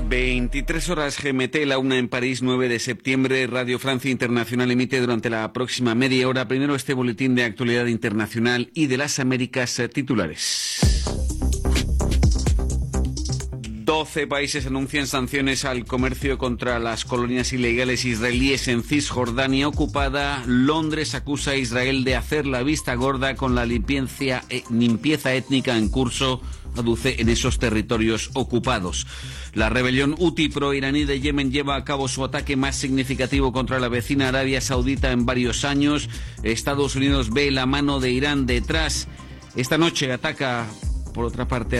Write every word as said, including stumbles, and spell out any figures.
veintitrés horas G M T, la una en París, nueve de septiembre. Radio Francia Internacional emite durante la próxima media hora primero este boletín de actualidad internacional y de las Américas eh, titulares. doce países anuncian sanciones al comercio contra las colonias ilegales israelíes en Cisjordania ocupada. Londres acusa a Israel de hacer la vista gorda con la limpieza, eh, limpieza étnica en curso, aduce, en esos territorios ocupados. La rebelión Houthi pro-iraní de Yemen lleva a cabo su ataque más significativo contra la vecina Arabia Saudita en varios años. Estados Unidos ve la mano de Irán detrás. Esta noche ataca, por otra parte,